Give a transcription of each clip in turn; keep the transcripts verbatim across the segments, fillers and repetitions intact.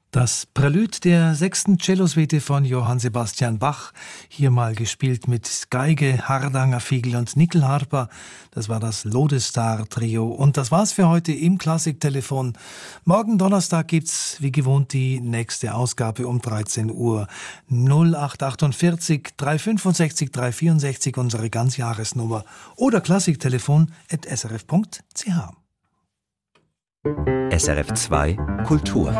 Das Prälude der sechsten Cellosuite von Johann Sebastian Bach, hier mal gespielt mit Geige, Hardanger Fiedel und Nickelharper. Das war das Lodestar-Trio. Und das war's für heute im Klassiktelefon. Morgen Donnerstag gibt's wie gewohnt die nächste Ausgabe um dreizehn Uhr. null acht achtundvierzig drei fünfundsechzig drei vierundsechzig unsere Ganzjahresnummer oder klassiktelefon at s r f punkt c h. S R F zwei Kultur.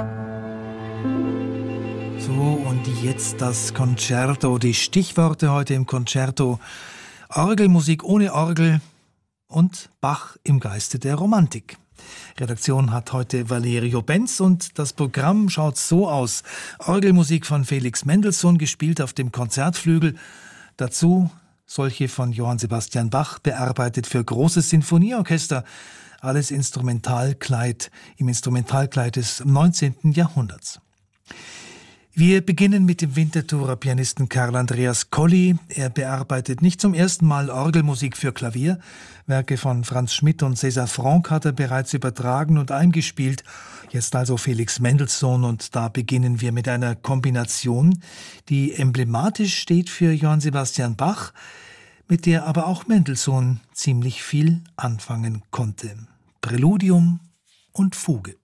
So, und jetzt das Concerto. Die Stichworte heute im Concerto: Orgelmusik ohne Orgel und Bach im Geiste der Romantik. Redaktion hat heute Valerio Benz und das Programm schaut so aus: Orgelmusik von Felix Mendelssohn, gespielt auf dem Konzertflügel. Dazu solche von Johann Sebastian Bach, bearbeitet für großes Sinfonieorchester. Alles Instrumentalkleid im Instrumentalkleid des neunzehnten Jahrhunderts. Wir beginnen mit dem Winterthurer Pianisten Karl Andreas Colli. Er bearbeitet nicht zum ersten Mal Orgelmusik für Klavier. Werke von Franz Schmidt und César Franck hat er bereits übertragen und eingespielt. Jetzt also Felix Mendelssohn, und da beginnen wir mit einer Kombination, die emblematisch steht für Johann Sebastian Bach, mit der aber auch Mendelssohn ziemlich viel anfangen konnte. Präludium und Fuge.